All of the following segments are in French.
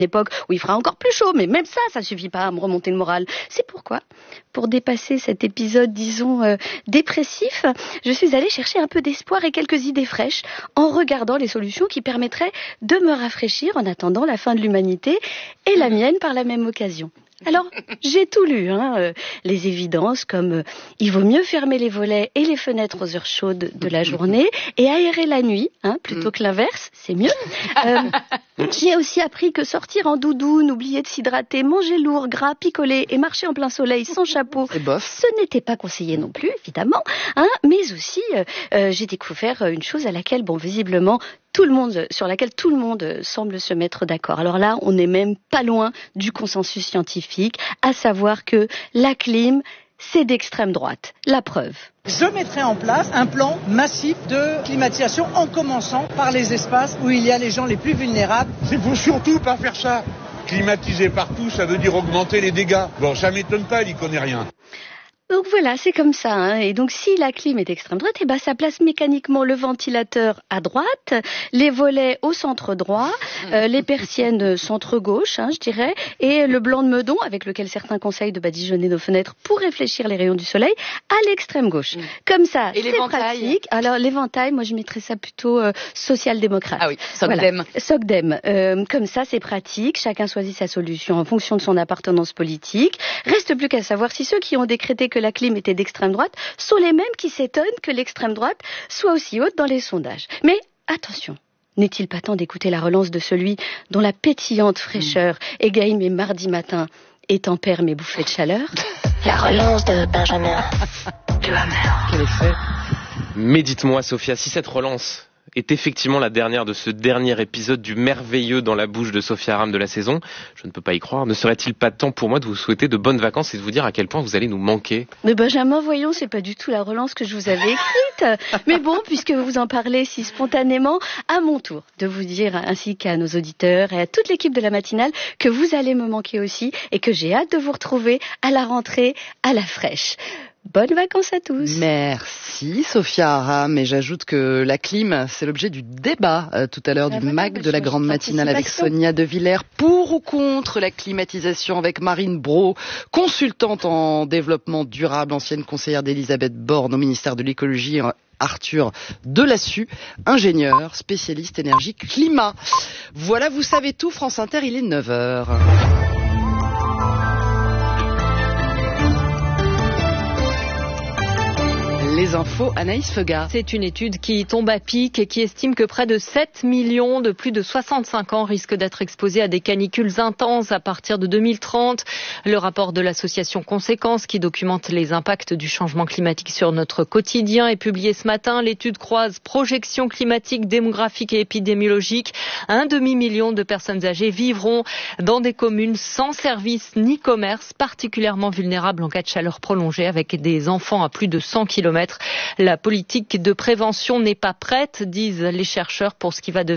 époque où il fera encore plus chaud, mais même ça suffit pas à me remonter le moral. C'est pourquoi, pour dépasser cet épisode, disons, dépressif, je suis allée chercher un peu d'espoir et quelques idées fraîches en regardant les solutions qui permettraient de me rafraîchir en attendant la fin de l'humanité et la mienne par la même occasion. Alors, j'ai tout lu, les évidences comme il vaut mieux fermer les volets et les fenêtres aux heures chaudes de la journée et aérer la nuit, plutôt que l'inverse, c'est mieux. J'ai aussi appris que sortir en doudoune, oublier de s'hydrater, manger lourd, gras, picoler et marcher en plein soleil sans chapeau, ce n'était pas conseillé non plus, évidemment. Mais aussi, j'ai découvert une chose à laquelle, visiblement, sur laquelle tout le monde semble se mettre d'accord. Alors là, on n'est même pas loin du consensus scientifique, à savoir que la clim, c'est d'extrême droite. La preuve. Je mettrai en place un plan massif de climatisation en commençant par les espaces où il y a les gens les plus vulnérables. Il faut surtout pas faire ça. Climatiser partout, ça veut dire augmenter les dégâts. Bon, ça m'étonne pas, il y connaît rien. Donc voilà, c'est comme ça. Et donc si la clim est extrême droite, ça place mécaniquement le ventilateur à droite, les volets au centre droit, les persiennes centre gauche, je dirais, et le blanc de Meudon, avec lequel certains conseillent de badigeonner nos fenêtres pour réfléchir les rayons du soleil, à l'extrême gauche. Comme ça, et c'est pratique. Alors l'éventail, moi je mettrais ça plutôt social-démocrate. Ah oui, SOCDEM. Voilà. SOCDEM. Comme ça, c'est pratique. Chacun choisit sa solution en fonction de son appartenance politique. Reste plus qu'à savoir si ceux qui ont décrété que la clim était d'extrême droite sont les mêmes qui s'étonnent que l'extrême droite soit aussi haute dans les sondages. Mais attention, n'est-il pas temps d'écouter la relance de celui dont la pétillante fraîcheur égaye mes mardis matins et tempère mes bouffées de chaleur? La relance de Benjamin Duhamel. Quel effet? Mais dites-moi, Sophia, si cette relance est effectivement la dernière de ce dernier épisode du merveilleux dans la bouche de Sophia Aram de la saison, je ne peux pas y croire. Ne serait-il pas temps pour moi de vous souhaiter de bonnes vacances et de vous dire à quel point vous allez nous manquer? Mais Benjamin, voyons, c'est pas du tout la relance que je vous avais écrite. Mais bon, puisque vous en parlez si spontanément, à mon tour de vous dire, ainsi qu'à nos auditeurs et à toute l'équipe de la matinale, que vous allez me manquer aussi et que j'ai hâte de vous retrouver à la rentrée à la fraîche. Bonnes vacances à tous. Merci Sophia Aram, et j'ajoute que la clim, c'est l'objet du débat tout à l'heure du MAG de la grande matinale avec Sonia De Villers. Pour ou contre la climatisation avec Marine Braud, consultante en développement durable, ancienne conseillère d'Elisabeth Borne au ministère de l'écologie, Arthur Delassus, ingénieur, spécialiste énergie climat. Voilà, vous savez tout, France Inter, il est 9h. Les infos, Anaïs Feuga. C'est une étude qui tombe à pic et qui estime que près de 7 millions de plus de 65 ans risquent d'être exposés à des canicules intenses à partir de 2030. Le rapport de l'association Conséquences, qui documente les impacts du changement climatique sur notre quotidien, est publié ce matin. L'étude croise projections climatiques, démographiques et épidémiologiques. 1 demi-million de personnes âgées vivront dans des communes sans services ni commerce, particulièrement vulnérables en cas de chaleur prolongée, avec des enfants à plus de 100 km. La politique de prévention n'est pas prête, disent les chercheurs, pour ce qui va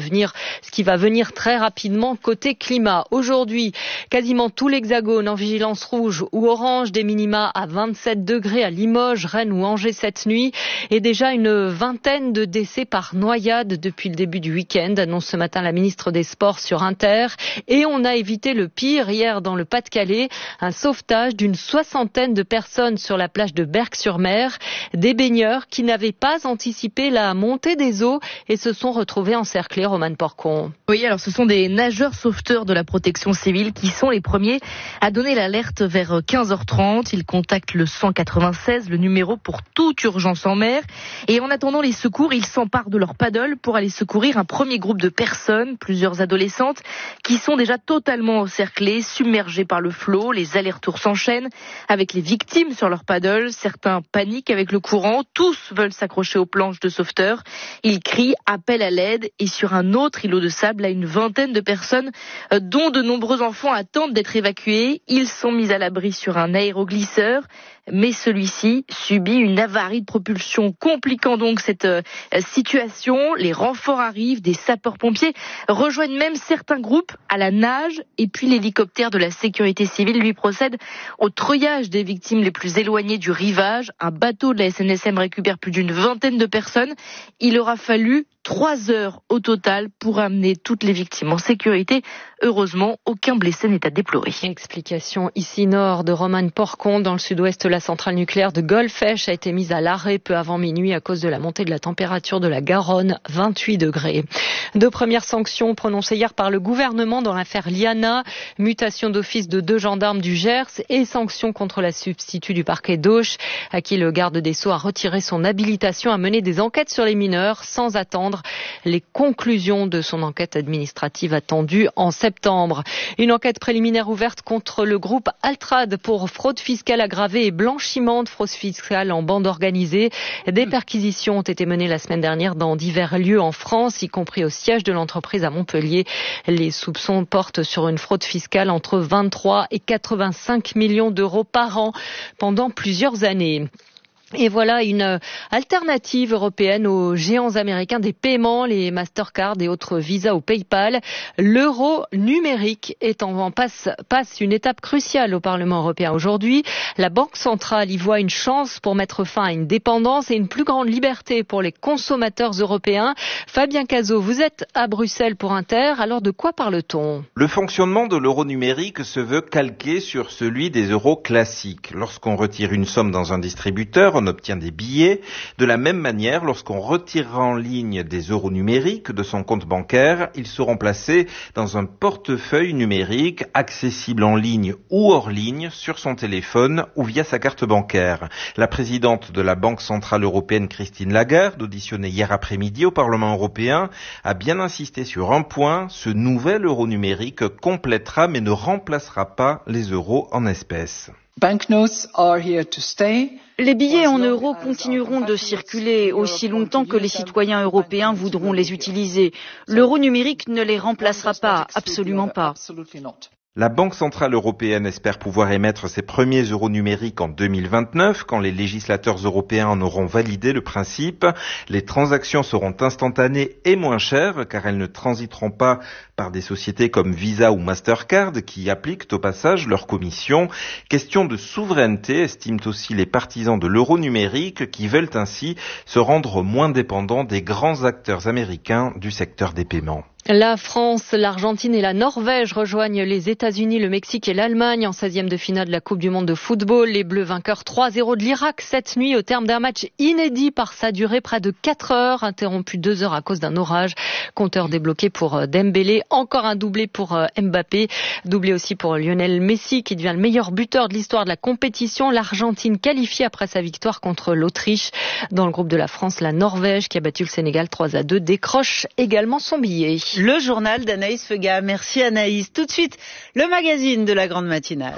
venir très rapidement côté climat. Aujourd'hui, quasiment tout l'Hexagone en vigilance rouge ou orange, des minima à 27 degrés à Limoges, Rennes ou Angers cette nuit, et déjà une vingtaine de décès par noyade depuis le début du week-end, annonce ce matin la ministre des Sports sur Inter. Et on a évité le pire hier dans le Pas-de-Calais, un sauvetage d'une soixantaine de personnes sur la plage de Berck-sur-Mer, des baigneurs qui n'avaient pas anticipé la montée des eaux et se sont retrouvés encerclés. Romane Porcon. Oui, alors ce sont des nageurs sauveteurs de la protection civile qui sont les premiers à donner l'alerte vers 15h30. Ils contactent le 196, le numéro pour toute urgence en mer. Et en attendant les secours, ils s'emparent de leur paddle pour aller secourir un premier groupe de personnes, plusieurs adolescentes, qui sont déjà totalement encerclées, submergées par le flot. Les allers-retours s'enchaînent avec les victimes sur leur paddle. Certains paniquent avec le courant. Tous veulent s'accrocher aux planches de sauveteurs. Ils crient appel à l'aide, et sur un autre îlot de sable, là, une vingtaine de personnes, dont de nombreux enfants, attendent d'être évacués. Ils sont mis à l'abri sur un aéroglisseur, mais celui-ci subit une avarie de propulsion, compliquant donc cette situation. Les renforts arrivent, des sapeurs-pompiers rejoignent même certains groupes à la nage, et puis l'hélicoptère de la sécurité civile lui procède au treuillage des victimes les plus éloignées du rivage. Un bateau de la SNSM récupère plus d'une vingtaine de personnes. Il aura fallu 3 heures au total pour amener toutes les victimes en sécurité. Heureusement, aucun blessé n'est à déplorer. Explication ici nord de Roman Porcon, dans le sud-ouest, la centrale nucléaire de Golfech a été mise à l'arrêt peu avant minuit à cause de la montée de la température de la Garonne, 28 degrés. 2 premières sanctions prononcées hier par le gouvernement dans l'affaire Liana, mutation d'office de 2 gendarmes du Gers et sanctions contre la substitut du parquet d'Auch, à qui le garde des Sceaux a retiré son habilitation à mener des enquêtes sur les mineurs sans attendre les conclusions de son enquête administrative attendue en septembre. Une enquête préliminaire ouverte contre le groupe Altrad pour fraude fiscale aggravée et blanchiment de fraude fiscale en bande organisée. Des perquisitions ont été menées la semaine dernière dans divers lieux en France, y compris au siège de l'entreprise à Montpellier. Les soupçons portent sur une fraude fiscale entre 23 et 85 millions d'euros par an pendant plusieurs années. Et voilà une alternative européenne aux géants américains des paiements, les Mastercard et autres Visa ou PayPal. L'euro numérique passe une étape cruciale au Parlement européen aujourd'hui. La Banque centrale y voit une chance pour mettre fin à une dépendance et une plus grande liberté pour les consommateurs européens. Fabien Cazot, vous êtes à Bruxelles pour Inter. Alors de quoi parle-t-on ? Le fonctionnement de l'euro numérique se veut calqué sur celui des euros classiques. Lorsqu'on retire une somme dans un distributeur, on obtient des billets. De la même manière, lorsqu'on retirera en ligne des euros numériques de son compte bancaire, ils seront placés dans un portefeuille numérique accessible en ligne ou hors ligne sur son téléphone ou via sa carte bancaire. La présidente de la Banque centrale européenne, Christine Lagarde, auditionnée hier après-midi au Parlement européen, a bien insisté sur un point: ce nouvel euro numérique complétera mais ne remplacera pas les euros en espèces. Les billets en euros continueront de circuler aussi longtemps que les citoyens européens voudront les utiliser. L'euro numérique ne les remplacera pas, absolument pas. La Banque centrale européenne espère pouvoir émettre ses premiers euros numériques en 2029, quand les législateurs européens en auront validé le principe. Les transactions seront instantanées et moins chères, car elles ne transiteront pas par des sociétés comme Visa ou Mastercard, qui appliquent au passage leur commission. Question de souveraineté, estiment aussi les partisans de l'euro numérique, qui veulent ainsi se rendre moins dépendants des grands acteurs américains du secteur des paiements. La France, l'Argentine et la Norvège rejoignent les États-Unis, le Mexique et l'Allemagne en 16e de finale de la Coupe du Monde de football. Les Bleus vainqueurs 3-0 de l'Irak cette nuit au terme d'un match inédit par sa durée, près de 4 heures, interrompu 2 heures à cause d'un orage. Compteur débloqué pour Dembélé, encore un doublé pour Mbappé, doublé aussi pour Lionel Messi qui devient le meilleur buteur de l'histoire de la compétition. L'Argentine qualifiée après sa victoire contre l'Autriche. Dans le groupe de la France, la Norvège qui a battu le Sénégal 3-2 décroche également son billet. Le journal d'Anaïs Feuga. Merci Anaïs. Tout de suite, le magazine de la grande matinale.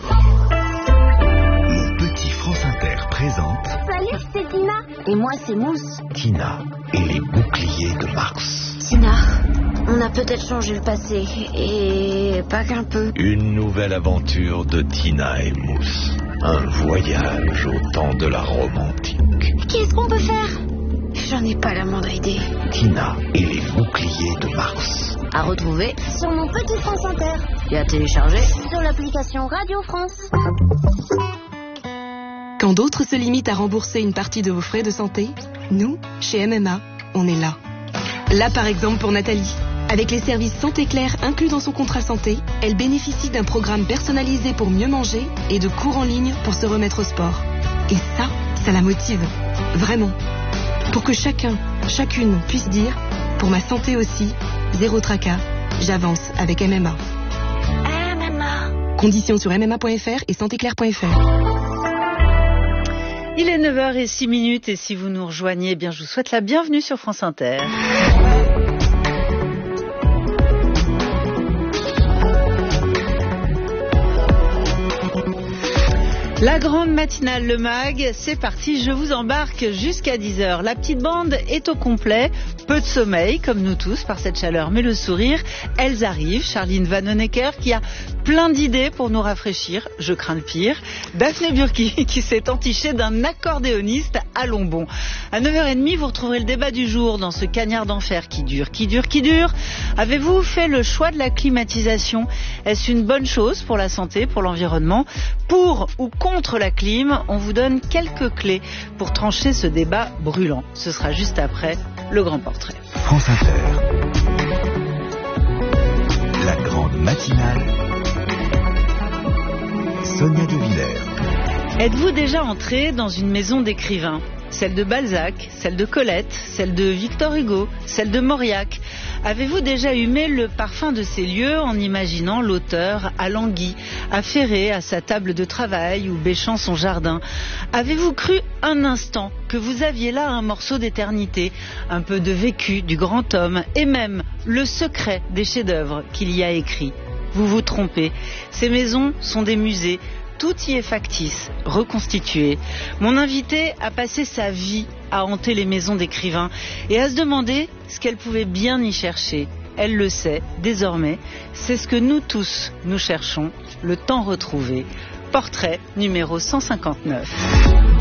Le petit France Inter présente... Salut, c'est Tina. Et moi, c'est Mousse. Tina et les boucliers de Mars. Tina, on a peut-être changé le passé. Et pas qu'un peu. Une nouvelle aventure de Tina et Mousse. Un voyage au temps de la Rome antique. Qu'est-ce qu'on peut faire ? J'en ai pas la moindre idée. Tina et les boucliers de Mars. À retrouver sur mon petit France Inter. Et à télécharger sur l'application Radio France. Quand d'autres se limitent à rembourser une partie de vos frais de santé, nous, chez MMA, on est là. Là par exemple pour Nathalie. Avec les services Santé Claire inclus dans son contrat santé, elle bénéficie d'un programme personnalisé pour mieux manger et de cours en ligne pour se remettre au sport. Et ça la motive. Vraiment. Pour que chacune puisse dire, pour ma santé aussi, zéro tracas, j'avance avec MMA. MMA. Conditions sur mma.fr et santéclaire.fr. Il est 9h06 et si vous nous rejoignez, eh bien, je vous souhaite la bienvenue sur France Inter. La grande matinale, le MAG, c'est parti, je vous embarque jusqu'à 10h. La petite bande est au complet, peu de sommeil, comme nous tous, par cette chaleur, mais le sourire, elles arrivent. Charline Vanhoenacker qui a plein d'idées pour nous rafraîchir, je crains le pire. Daphné Burki qui s'est entichée d'un accordéoniste à Lombon. À 9h30, vous retrouverez le débat du jour dans ce cagnard d'enfer qui dure. Avez-vous fait le choix de la climatisation ? Est-ce une bonne chose pour la santé, pour l'environnement ? Pour ou contre la clim, on vous donne quelques clés pour trancher ce débat brûlant. Ce sera juste après le grand portrait. France Inter. La grande matinale. Sonia De Villers. Êtes-vous déjà entré dans une maison d'écrivains ? Celle de Balzac, celle de Colette, celle de Victor Hugo, celle de Mauriac. Avez-vous déjà humé le parfum de ces lieux en imaginant l'auteur alangui, affairé à sa table de travail ou bêchant son jardin ? Avez-vous cru un instant que vous aviez là un morceau d'éternité, un peu de vécu du grand homme et même le secret des chefs-d'œuvre qu'il y a écrits ? Vous vous trompez. Ces maisons sont des musées. Tout y est factice, reconstitué. Mon invitée a passé sa vie à hanter les maisons d'écrivains et à se demander ce qu'elle pouvait bien y chercher. Elle le sait, désormais, c'est ce que nous tous, nous cherchons, le temps retrouvé. Portrait numéro 159.